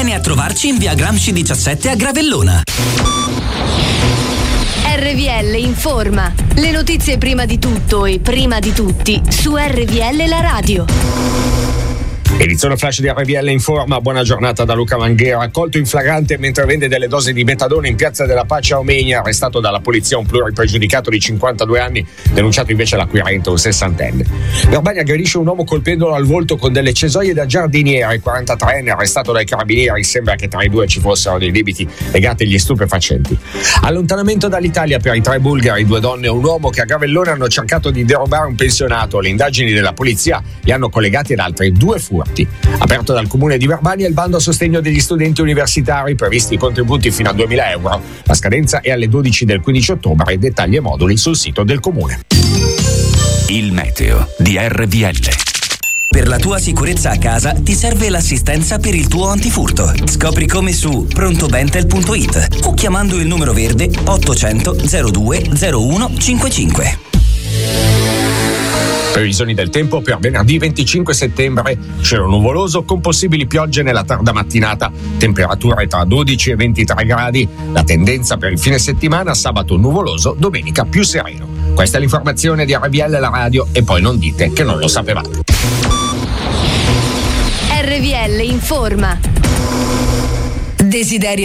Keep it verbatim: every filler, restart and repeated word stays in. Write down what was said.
Vieni a trovarci in via Gramsci diciassette a Gravellona. R V L informa. Le notizie prima di tutto e prima di tutti su R V L la radio. Edizione flash di R V L Informa, buona giornata da Luca Manghera. Colto in flagrante mentre vende delle dosi di metadone in Piazza della Pace a Omegna, arrestato dalla polizia un pluripregiudicato di cinquantadue anni, denunciato invece l'acquirente, un sessantenne. Verbania aggredisce un uomo colpendolo al volto con delle cesoie da giardiniere, quarantatreenne arrestato dai carabinieri, sembra che tra i due ci fossero dei debiti legati agli stupefacenti. Allontanamento dall'Italia per i tre bulgari, due donne e un uomo che a Gravellone hanno cercato di derubare un pensionato. Le indagini della polizia li hanno collegati ad altri due furti. Aperto dal comune di Verbania il bando a sostegno degli studenti universitari, previsti i contributi fino a duemila euro. La scadenza è alle dodici del quindici ottobre, dettagli e moduli sul sito del comune. Il meteo di R V L. Per la tua sicurezza a casa ti serve l'assistenza per il tuo antifurto. Scopri come su prontobentel punto it o chiamando il numero verde ottocento zero due zero uno cinquantacinque. Previsioni del tempo per venerdì venticinque settembre: cielo nuvoloso con possibili piogge nella tarda mattinata, temperature tra dodici e ventitré gradi. La tendenza per il fine settimana: sabato nuvoloso, domenica più sereno. Questa è l'informazione di R V L la radio, e poi non dite che non lo sapevate. R V L informa. Desiderio